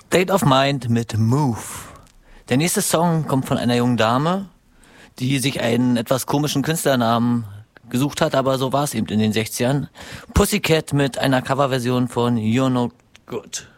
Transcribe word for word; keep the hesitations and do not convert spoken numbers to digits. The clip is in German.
State of Mind mit Move. Der nächste Song kommt von einer jungen Dame, die sich einen etwas komischen Künstlernamen gesucht hat, aber so war es eben in den sechzigern. Pussycat mit einer Coverversion von You're No Good.